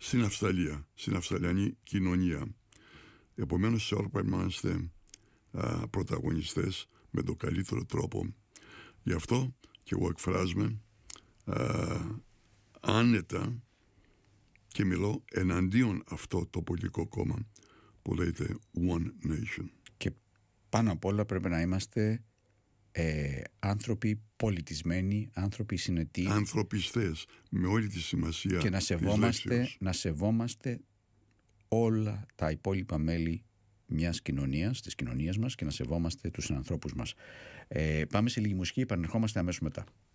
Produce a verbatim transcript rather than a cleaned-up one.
στην Αυστραλία, στην Αυστραλιανή κοινωνία. Επομένως, σε όλα πρέπει να είμαστε α, πρωταγωνιστές με τον καλύτερο τρόπο. Γι' αυτό και εγώ εκφράζομαι α, άνετα και μιλώ εναντίον αυτό το πολιτικό κόμμα που λέγεται One Nation. Και πάνω απ' όλα πρέπει να είμαστε ε, άνθρωποι πολιτισμένοι, άνθρωποι συνετοί. Ανθρωπιστές με όλη τη σημασία. Και να σεβόμαστε, να σεβόμαστε όλα τα υπόλοιπα μέλη μιας κοινωνίας, της κοινωνίας μας, και να σεβόμαστε τους συνανθρώπους μας. Ε, πάμε σε λίγη μουσική, επανερχόμαστε αμέσως μετά.